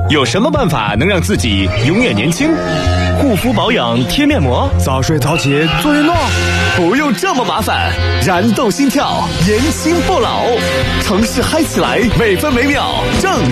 有什么办法能让自己永远年轻？ 护肤保养贴面膜， 早睡早起做运动， 不用这么麻烦，燃动心跳，年轻不老，城市嗨起来，每分每秒正